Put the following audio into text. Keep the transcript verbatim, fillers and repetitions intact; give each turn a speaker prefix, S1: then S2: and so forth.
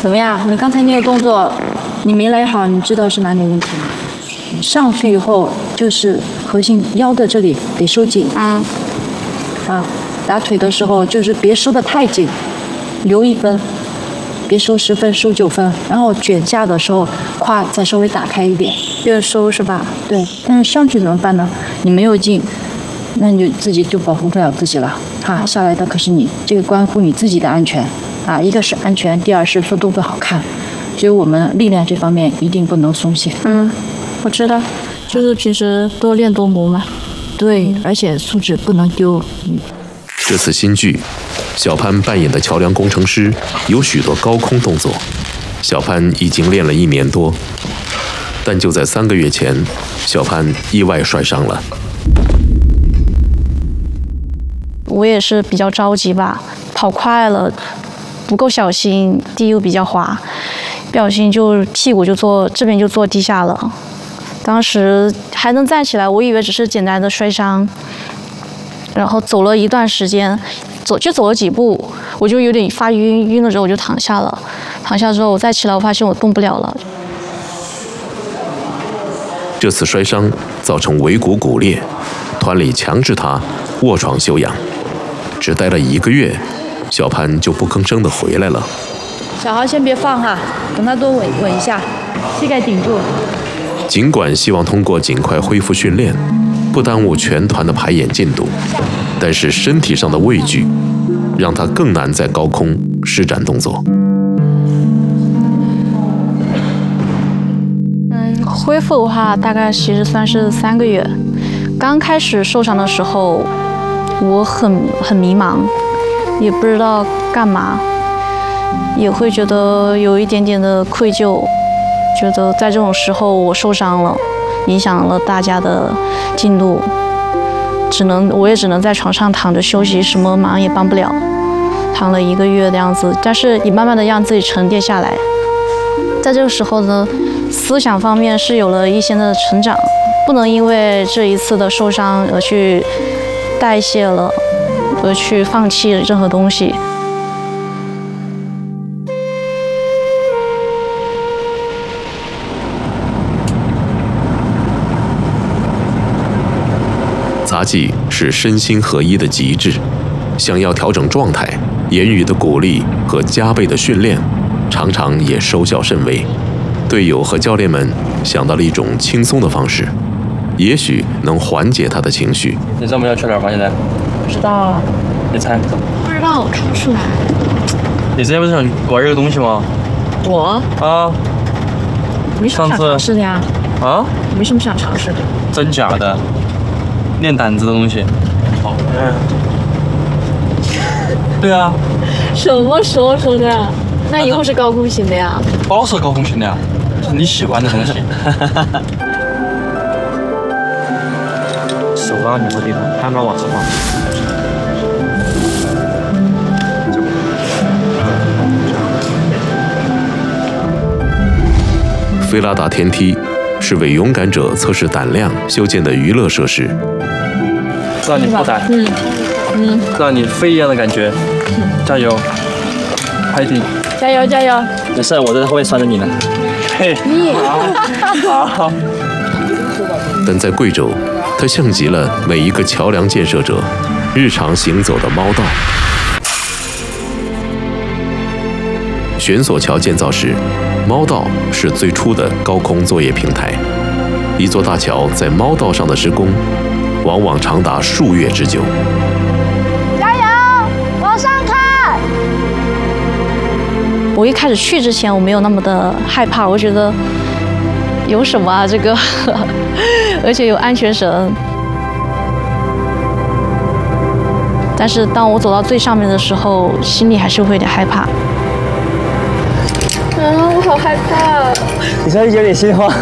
S1: 怎么样？你刚才那个动作，你没来好，你知道是哪里问题吗？你上去以后就是核心腰的这里得收紧啊啊！打腿的时候就是别收得太紧，留一分，别收十分，收九分。然后卷下的时候，胯再稍微打开一点，接着收是吧？对。但是上去怎么办呢？你没有劲，那你就自己就保护不了自己了。哈，下来的可是你，这个关乎你自己的安全啊！一个是安全，第二是做动作好看。所以我们力量这方面一定不能松懈。
S2: 嗯，我知道，就是平时多练多磨嘛。
S1: 对，而且素质不能丢。嗯。
S3: 这次新剧，小潘扮演的桥梁工程师有许多高空动作，小潘已经练了一年多，但就在三个月前，小潘意外摔伤了。
S2: 我也是比较着急吧，跑快了，不够小心，地又比较滑，不小心就屁股就坐这边就坐地下了。当时还能站起来，我以为只是简单的摔伤，然后走了一段时间，走就走了几步，我就有点发晕，晕了之后我就躺下了。躺下之后我再起来，我发现我动不了了。
S3: 这次摔伤造成尾骨骨裂，团里强制他卧床休养。只待了一个月，小潘就不吭声地回来了。
S1: 小豪先别放哈，等他多稳稳一下，膝盖顶住。
S3: 尽管希望通过尽快恢复训练，不耽误全团的排演进度，但是身体上的畏惧，让他更难在高空施展动作。
S2: 嗯，恢复的话，大概其实算是三个月。刚开始受伤的时候，我很很迷茫，也不知道干嘛，也会觉得有一点点的愧疚，觉得在这种时候我受伤了，影响了大家的进度，只能我也只能在床上躺着休息，什么忙也帮不了，躺了一个月的样子，但是也慢慢的让自己沉淀下来。在这个时候呢，思想方面是有了一些的成长，不能因为这一次的受伤而去代谢了，而去放弃任何东西。
S3: 杂技是身心合一的极致，想要调整状态，言语的鼓励和加倍的训练，常常也收效甚微。队友和教练们想到了一种轻松的方式，也许能缓解他的情绪。
S4: 你知道我们要去哪儿吗？现在？
S1: 不知道啊。
S4: 你猜？
S1: 不知道，出不出来。
S4: 你之前不是想玩这个东西吗？
S1: 我？
S4: 啊。
S1: 没什么想尝试的呀。
S4: 啊？
S1: 没什么想尝试的。
S4: 真假的？练胆子的东西。好。嗯。对啊。
S1: 什么时候说的？那以后是高空型的呀？
S4: 包是高空型的呀，是你喜欢的东西。手啊，你和地方，看到往上放。
S3: 菲拉达天梯是为勇敢者测试胆量修建的娱乐设施，
S4: 让你不胆，嗯嗯，让你飞一样的感觉，加油，快点！
S1: 加油加油！
S4: 没事，我在后面拴着你呢。嘿，好，好。
S3: 但在贵州，它像极了每一个桥梁建设者日常行走的猫道。悬索桥建造时，猫道是最初的高空作业平台。一座大桥在猫道上的施工，往往长达数月之久。
S1: 加油，往上看！
S2: 我一开始去之前，我没有那么的害怕，我觉得有什么啊这个，而且有安全绳。但是当我走到最上面的时候，心里还是会有点害怕。
S1: 啊，我好害怕。
S4: 你是不是有点心慌？